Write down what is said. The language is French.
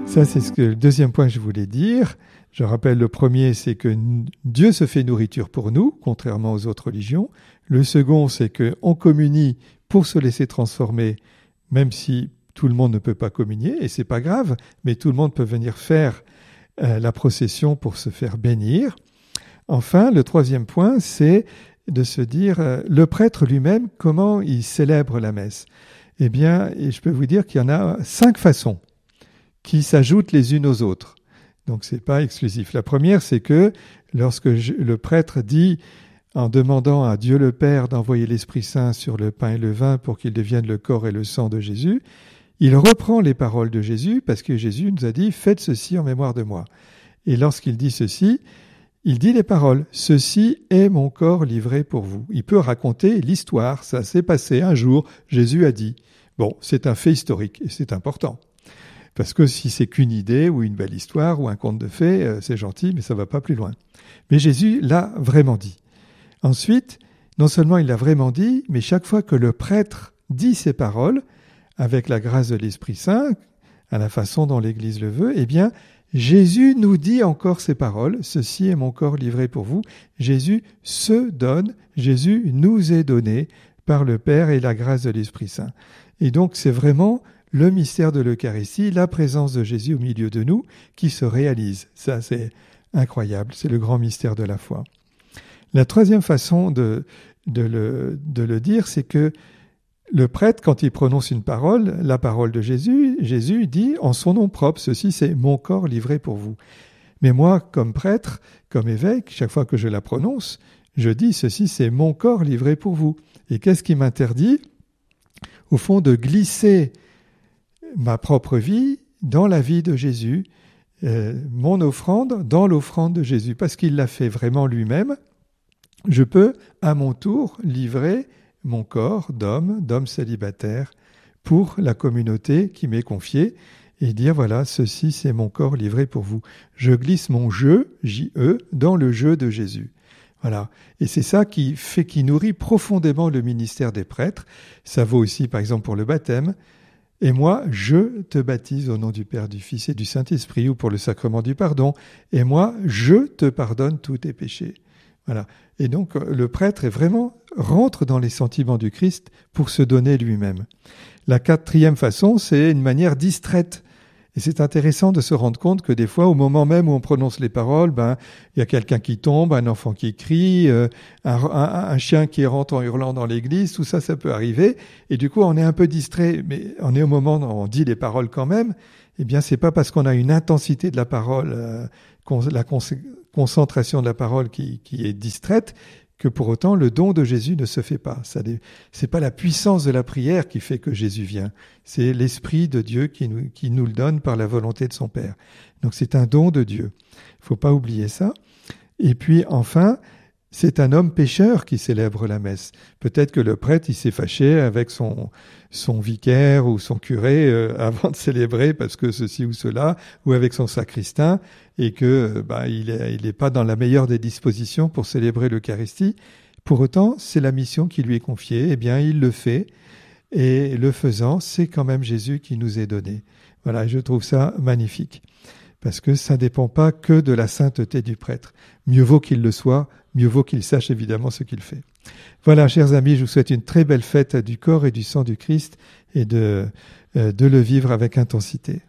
Ça, c'est le deuxième point que je voulais dire. Je rappelle, le premier, c'est que Dieu se fait nourriture pour nous, contrairement aux autres religions. Le second, c'est qu'on communie pour se laisser transformer, même si tout le monde ne peut pas communier, et c'est pas grave, mais tout le monde peut venir faire la procession pour se faire bénir. Enfin, le troisième point, c'est de se dire, le prêtre lui-même, comment il célèbre la messe? Eh bien, je peux vous dire qu'il y en a 5 façons qui s'ajoutent les unes aux autres. Donc, c'est pas exclusif. La première, c'est que lorsque le prêtre dit, en demandant à Dieu le Père d'envoyer l'Esprit Saint sur le pain et le vin pour qu'ils deviennent le corps et le sang de Jésus, il reprend les paroles de Jésus parce que Jésus nous a dit « Faites ceci en mémoire de moi ». Et lorsqu'il dit ceci, il dit les paroles « Ceci est mon corps livré pour vous ». Il peut raconter l'histoire, ça s'est passé un jour, Jésus a dit. Bon, c'est un fait historique et c'est important. Parce que si c'est qu'une idée ou une belle histoire ou un conte de fées, c'est gentil, mais ça va pas plus loin. Mais Jésus l'a vraiment dit. Ensuite, non seulement il l'a vraiment dit, mais chaque fois que le prêtre dit ces paroles, avec la grâce de l'Esprit Saint, à la façon dont l'Église le veut, eh bien, Jésus nous dit encore ces paroles, « Ceci est mon corps livré pour vous ». Jésus se donne, Jésus nous est donné par le Père et la grâce de l'Esprit Saint. Et donc, c'est vraiment le mystère de l'Eucharistie, la présence de Jésus au milieu de nous, qui se réalise. Ça, c'est incroyable, c'est le grand mystère de la foi. La troisième façon de le dire, c'est que le prêtre, quand il prononce une parole, la parole de Jésus, Jésus dit en son nom propre, ceci c'est mon corps livré pour vous. Mais moi, comme prêtre, comme évêque, chaque fois que je la prononce, je dis ceci c'est mon corps livré pour vous. Et qu'est-ce qui m'interdit, au fond, de glisser ma propre vie dans la vie de Jésus, mon offrande dans l'offrande de Jésus, parce qu'il l'a fait vraiment lui-même. Je peux, à mon tour, livrer mon corps d'homme célibataire pour la communauté qui m'est confiée et dire voilà, ceci c'est mon corps livré pour vous. Je glisse mon jeu, J-E, dans le jeu de Jésus. Voilà. Et c'est ça qui nourrit profondément le ministère des prêtres. Ça vaut aussi par exemple pour le baptême. Et moi, je te baptise au nom du Père, du Fils et du Saint-Esprit, ou pour le sacrement du pardon. Et moi, je te pardonne tous tes péchés. Voilà. Et donc, le prêtre rentre dans les sentiments du Christ pour se donner lui-même. La quatrième façon, c'est une manière distraite. Et c'est intéressant de se rendre compte que des fois, au moment même où on prononce les paroles, il y a quelqu'un qui tombe, un enfant qui crie, un chien qui rentre en hurlant dans l'église, tout ça, ça peut arriver. Et du coup, on est un peu distrait, mais on est au moment où on dit les paroles quand même. Eh bien, c'est pas parce qu'on a une intensité de la parole, la concentration de la parole qui est distraite, que pour autant le don de Jésus ne se fait pas. C'est pas la puissance de la prière qui fait que Jésus vient. C'est l'Esprit de Dieu qui nous le donne par la volonté de son Père. Donc c'est un don de Dieu. Il faut pas oublier ça. Et puis enfin, c'est un homme pécheur qui célèbre la messe. Peut-être que le prêtre, il s'est fâché avec son vicaire ou son curé avant de célébrer parce que ceci ou cela, ou avec son sacristain, et que il est pas dans la meilleure des dispositions pour célébrer l'Eucharistie. Pour autant, c'est la mission qui lui est confiée. Eh bien, il le fait, et le faisant, c'est quand même Jésus qui nous est donné. Voilà, je trouve ça magnifique, parce que ça dépend pas que de la sainteté du prêtre. Mieux vaut qu'il le soit, mieux vaut qu'il sache évidemment ce qu'il fait. Voilà, chers amis, je vous souhaite une très belle fête du corps et du sang du Christ et de le vivre avec intensité.